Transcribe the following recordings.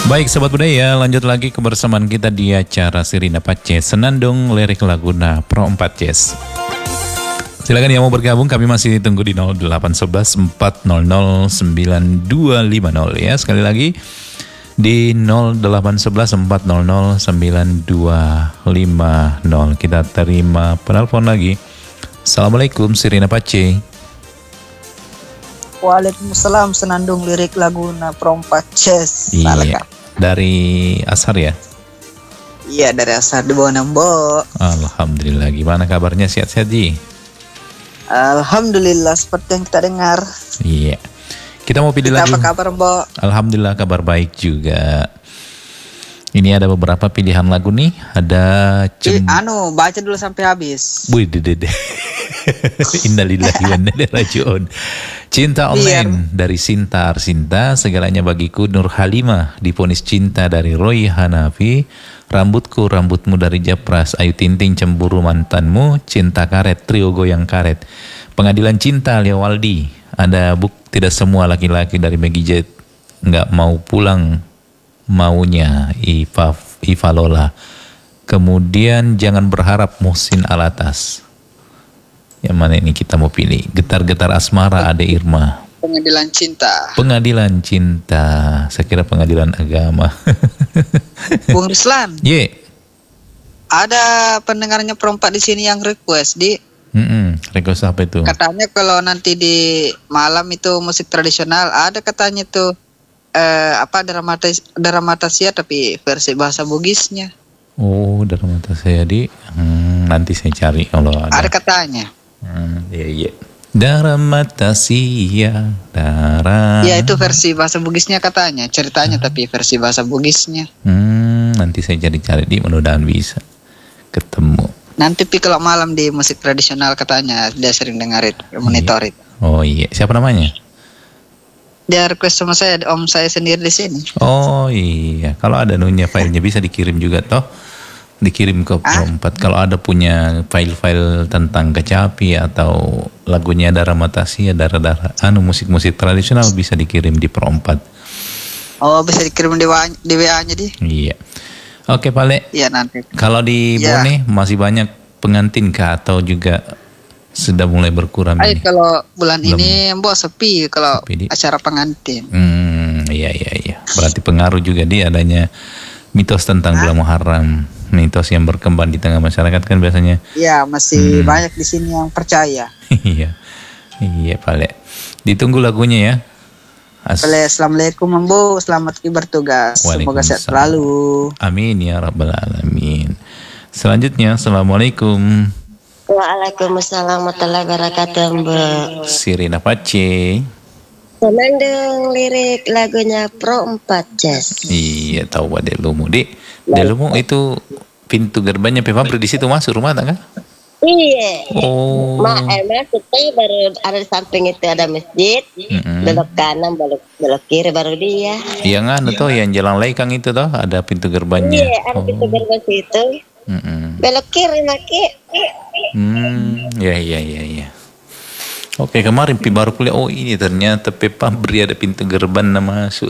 Baik Sobat Budaya, lanjut lagi kebersamaan kita di acara Sirina Pace Senandung Lirik Laguna Pro 4 Jazz. Silakan yang mau bergabung, kami masih tunggu di 0811 400 9250 ya. Sekali lagi di 0811 400 9250. Kita terima penelpon lagi. Assalamualaikum Sirina Pace. Waalaikumsalam, Senandung Lirik Laguna Pro 4 Jazz. Iya, dari Asar ya? Iya, dari Asar di bawah Nambo. Alhamdulillah, gimana kabarnya, sehat-sehat Ji? Alhamdulillah, seperti yang kita dengar. Iya. Kita mau pilih lagu. Apa kabar, Mbok? Alhamdulillah, kabar baik juga. Ini ada beberapa pilihan lagu nih. Ada baca dulu sampai habis. Wih, dede. Innalillahi wa inna ilaihi raji'un. Cinta online dari Sinta Arsinta. Segalanya bagiku Nur Halimah. Diponis cinta dari Roy Hanafi. Rambutku rambutmu dari Japras. Ayu Tinting cemburu mantanmu. Cinta karet trio goyang karet. Pengadilan cinta Leo Waldi. Ada tidak semua laki-laki dari Maggie Jet nggak mau pulang, maunya Iva Lola. Kemudian jangan berharap Muhsin Alatas. Yang mana ini kita mau pilih? Getar-getar asmara Ade Irma. Pengadilan cinta. Pengadilan cinta. Saya kira pengadilan agama. Bung Rislan. Ada pendengarnya perempat di sini yang request request apa itu? Katanya kalau nanti di malam itu musik tradisional, ada katanya tuh Dharmatasia tapi versi bahasa Bugisnya. Oh, Dharmatasia nanti saya cari kalau ada. Ada katanya. Iya. Dharmatasia, Ya itu versi bahasa Bugisnya katanya, ceritanya tapi versi bahasa Bugisnya. Nanti saya cari di, mudah-mudahan bisa ketemu. Nanti kalau malam di musik tradisional katanya dia sering dengerin, monitor itu. Oh iya, siapa namanya? Dia request sama saya, om saya sendiri di sini. Oh iya, kalau ada nunya filenya bisa dikirim juga toh. Dikirim ke Pro 4. Kalau ada punya file-file tentang kecapi atau lagunya Dharmatasia, musik-musik tradisional bisa dikirim di Pro 4. Oh, bisa dikirim di WA-nya di. Iya. Oke, Pak Le. Iya, nanti. Kalau di Bone masih banyak pengantin kah atau juga sudah mulai berkurang ini? Kalau bulan ini Mbok sepi kalau acara pengantin. Iya. Berarti pengaruh juga di adanya mitos tentang bulan Muharram. Mitos yang berkembang di tengah masyarakat kan biasanya. Iya, masih banyak di sini yang percaya. Iya, Pak Le. Ditunggu lagunya ya. Assalamualaikum Mbok, selamat bertugas. Semoga sehat selalu. Amin ya rabbal alamin. Selanjutnya, Assalamualaikum. Waalaikumsalam warahmatullahi wabarakatuh, Mbak. Sirina Pace. Senandung Lirik lagunya Pro 4 Jazz. Iya, tahu Ade Lumu. Delumu itu pintu gerbangnya Pepabri di situ masuk rumah tak kan? Iya. Oh. Kita baru ada di samping itu ada masjid. Belok kanan, belok kiri baru dia. Yang tuh yang jalan Laikang itu toh ada pintu gerbangnya. Iya, ada pintu gerbang situ. Belok kiri maki. Iya. Oke, kemarin baru kuliah. Oh, ini ternyata Pepabri ada pintu gerbang masuk.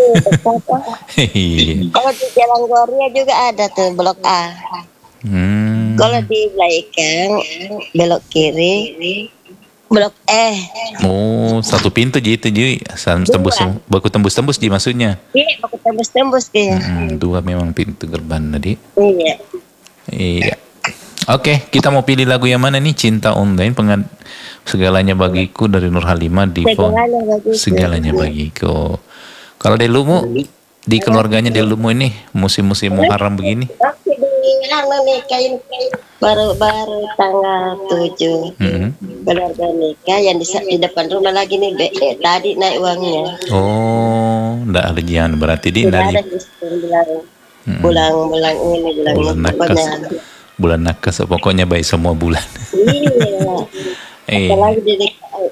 Kalau di Jalan Gloria juga ada tuh blok A. Kalau di belakang belok kiri blok E. Oh, satu pintu gitu ji. Baku tembus di maksudnya. Iya, baku tembus kayaknya. Dua memang pintu gerbang tadi. Iya. Oke, kita mau pilih lagu yang mana nih? Cinta Online, Segalanya Bagiku dari Nur Halimah di Segalanya Bagiku. Kalau Delumu di keluarganya Delumu ini musim-musim Muharram begini. Baru tanggal 7 keluarga nikah yang di depan rumah lagi nih tadi naik uangnya. Oh, ndak lejian berarti di dari bulan ini bulan nakas pokoknya baik semua bulan. Iya. Apalagi di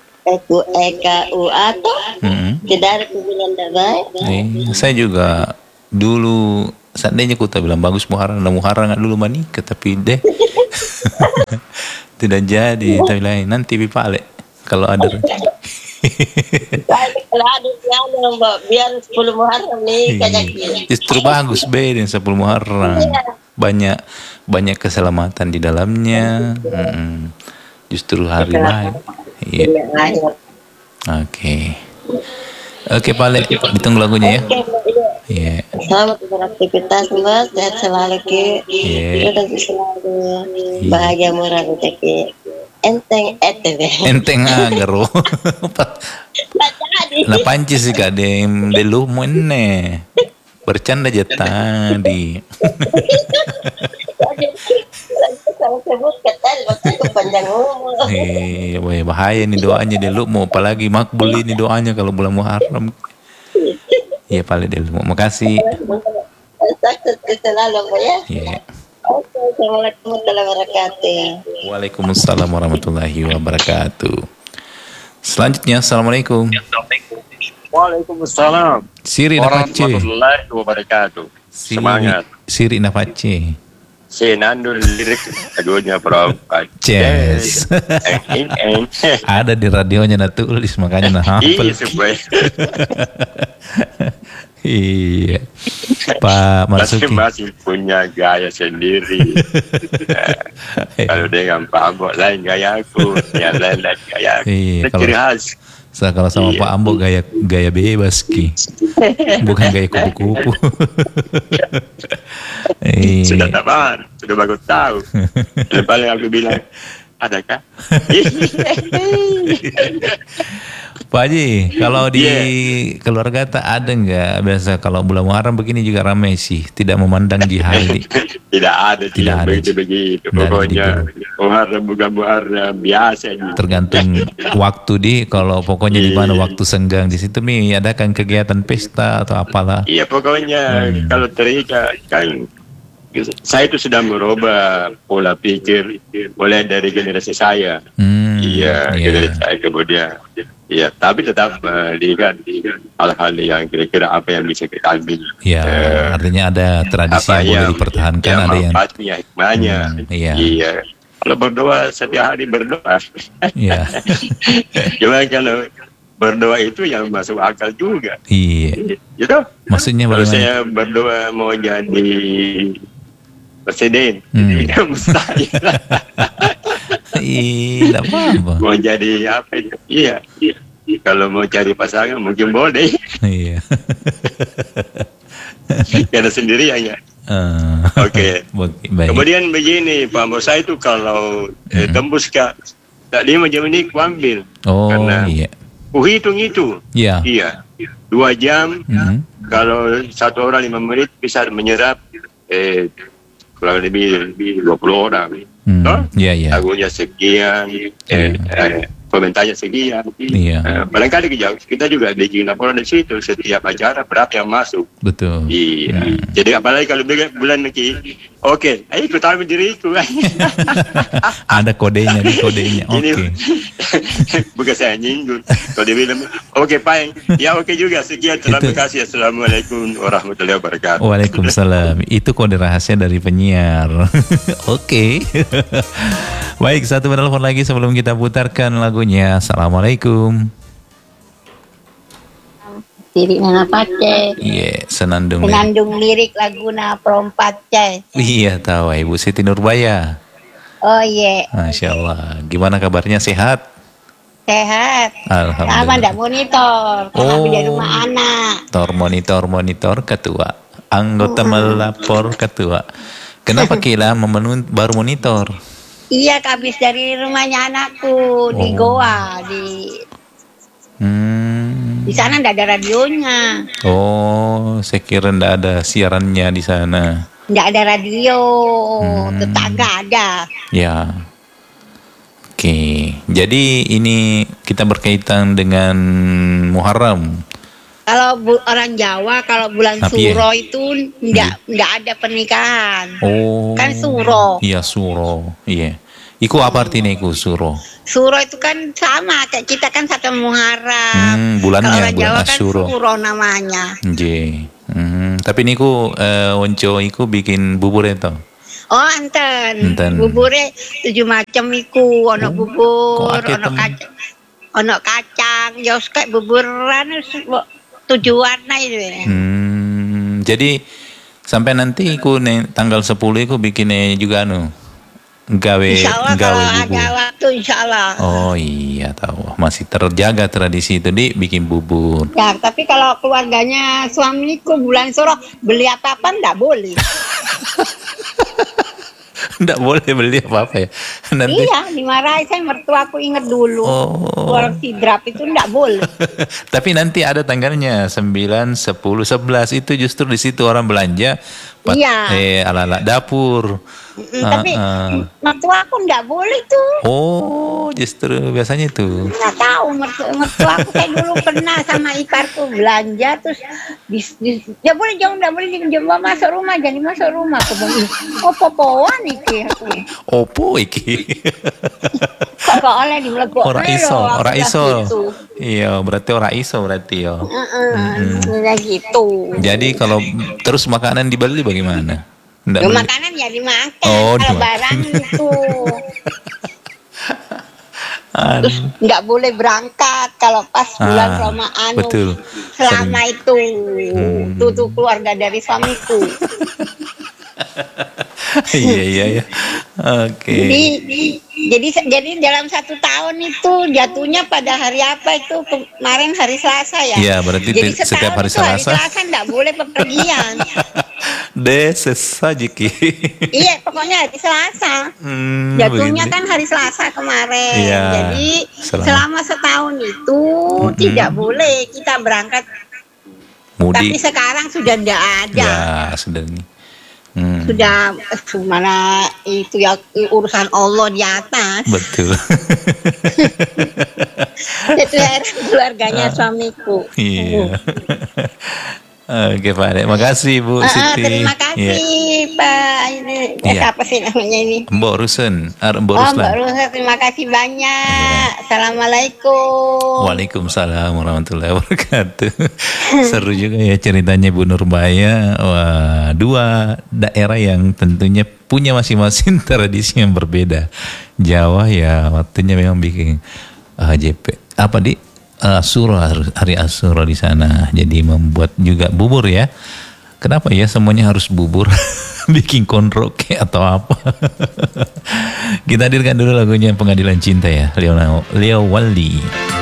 EKUA tuh tidak ada bulan baik. Saya juga dulu seandainya ku tak bilang bagus Muharram nggak dulu menikah tapi tidak jadi tapi lain nanti Pak Ale kalau ada Kalau ada yang Mbak, biar 10 Muharram nih kayak Justru bagus Ben 10 Muharram. Banyak keselamatan di dalamnya. Justru hari baik. Iya. Oke. Oke, Pak, ditunggu lagunya ya. Iya. Selamat beraktivitas Mbak, sehat selalu Ki. Iya. Kita selalu bahagia murah rezeki. Enteng agaro. Nah panci sih kadem delu mana. Bercanda aja tadi. Iya, bahaya nih doanya delu mau apalagi makbul ini doanya kalau bulan Muharram. Iya paling delu. Makasih. Iya. Assalamualaikum warahmatullahi wabarakatuh. Waalaikumsalam warahmatullahi wabarakatuh. Selanjutnya, assalamualaikum. Waalaikumsalam Siri warahmatullahi wabarakatuh. Semangat. Siri napace. Senandul lirik lagunya perempat. Yes. Ada di radionya na tulis makanya na hafal. Iya supaya. Iya. Pak Marsuki Masing-masing punya gaya sendiri. Kalau dengan Pak Ambo lain gaya aku, yang lain gaya aku. Iya, Ciri khas. Kalau sama Pak Ambo gaya bebas Ki. Bukan gaya kupu-kupu. Sudah tabar, sudah bagus tahu. Yang paling aku bilang, adakah? Pak Haji, kalau di keluarga tak ada nggak biasa kalau bulan Muharram begini juga ramai sih, tidak memandang jihad. Tidak ada begitu. Pokoknya Muharram bukan Muharram biasa. Tergantung waktu kalau pokoknya di mana waktu senggang di situ nih adakan kegiatan pesta atau apalah. Iya pokoknya kalau terikat kan. Saya itu sudah merubah pola pikir mulai dari generasi saya. Generasi saya kemudian. Ya, tapi tetap melihat hal-hal yang kira-kira apa yang bisa kita ambil. Ya, artinya ada tradisi yang boleh dipertahankan, ada yang hikmahnya. Iya. Kalau berdoa setiap hari berdoa. Iya. Cuma kalau berdoa itu yang masuk akal juga. Iya. Gitu. Maksudnya kalau saya berdoa mau jadi presiden, itu mustahil. Iya, apa-apa. Mau jadi apa itu? Iya. Kalau mau cari pasangan mungkin boleh. Iya. Karena sendirian ya. Oke. Kemudian begini, Pak Ambo, saya itu kalau tembus ke 5 jam ini aku ambil. Oh, karena iya. Hitung itu. Iya. 2 jam. Kalau satu orang 5 menit bisa menyerap kurang lebih 20 orang. Iya. Lagunya sekian, komentarnya sekian. Barangkali kita juga bikin laporan di situ setiap acara berapa yang masuk. Betul. Iya. Jadi apalagi kalau bulan lagi, oke, ayo ikut ambil diriku. Ada kodenya. Oke. Bukan saya nyinggung. Kalau dia bilang, oke Pak, ya oke juga. Sekian, terima kasih. Assalamualaikum warahmatullahi wabarakatuh. Waalaikumsalam. Itu kode rahasia dari penyiar. Oke. Baik, satu penelpon lagi sebelum kita putarkan lagunya. Assalamualaikum. Lirik nana pace. Iya, senandung lirik laguna perompat. Iya, tahu Ibu Siti Nurbaya. Oh iya. Masya Allah. Gimana kabarnya, sehat? Sehat. Alhamdulillah. Apa ndak monitor? Tapi di rumah anak. Monitor ketua. Anggota melapor ketua. Kenapa Kila baru monitor? Iya, habis dari rumahnya anakku di Goa di sana ndak ada radionya. Oh, saya kira ndak ada siarannya di sana. Ndak ada radio, tetangga ada. Ya. Oke, jadi ini kita berkaitan dengan Muharram. Kalau orang Jawa, kalau bulan Suro itu ndak ada pernikahan. Oh. Kan Suro. Iya, Suro. Iya. Iku apa artinya iku Suro? Suro itu kan sama kayak kita kan satu Muharram. Bulannya kalau orang Jawa bulan kan Suro. Suro namanya. Tapi niku onco iku bikin bubur itu. Oh, enten. Bubure 7 macam iku, ono bubur, ono kacang. ono kacang, yos kayak buburan tujuan itu. Jadi sampai nanti aku tanggal 10 aku bikinnya juga gawe kalau bubur. ada waktu insyaallah. Oh iya tahu, masih terjaga tradisi itu bikin bubur. Ya, tapi kalau keluarganya suamiku bulan Suro beli apa-apa enggak boleh. Enggak boleh beli apa-apa ya. Nanti... Iya, dimarahin saya mertuaku inget dulu. Kalau sidrap itu enggak boleh. Tapi nanti ada tanggalnya 9, 10, 11 itu justru di situ orang belanja. Ala-ala dapur. Tapi mertuaku enggak boleh tuh. Oh, justru biasanya itu. Enggak tahu mertuaku saya dulu pernah sama iparku belanja terus dia boleh jangan enggak boleh dijemur masuk rumah, jadi masuk rumah aku bilang, "Opo-opoan iki aku." Opo iki. Kok oleh di mlebu. Ora iso. Iya, berarti ora iso berarti ya. Gitu. Jadi kalau terus makanan dibeli bagaimana? Makanan ya dimakan, kalau barang itu. Terus nggak boleh berangkat kalau pas bulan Ramadan. Betul. Selama itu tuh keluarga dari suamiku. Iya. Oke. Jadi dalam 1 tahun itu jatuhnya pada hari apa itu kemarin hari Selasa ya. Iya, berarti jadi setiap hari Selasa. Hari Selasa nggak boleh bepergian. Desesajiki. Iya, pokoknya hari Selasa. Jatuhnya kan hari Selasa kemarin. Iya, jadi selama setahun itu tidak boleh kita berangkat. Mudik. Tapi sekarang sudah tidak ada. Ya, sudah nih. Sudah mana itu ya urusan Allah di atas. Betul. Itu keluarganya suamiku. Iya. Oke Pak Ade, makasih Bu Siti. Terima kasih Pak. Ini siapa sih namanya ini? Mbok Rusen. Mbok Rusen, terima kasih banyak. Assalamualaikum. Waalaikumsalam warahmatullahi wabarakatuh. Seru juga ya ceritanya Bu Nurbaya. Wah, 2 daerah yang tentunya punya masing-masing tradisi yang berbeda. Jawa ya waktunya memang bikin JP. Apa hari Asyura di sana. Jadi membuat juga bubur ya. Kenapa ya semuanya harus bubur? Bikin konroke atau apa? Kita hadirkan dulu lagunya Pengadilan Cinta ya. Leo Waldi.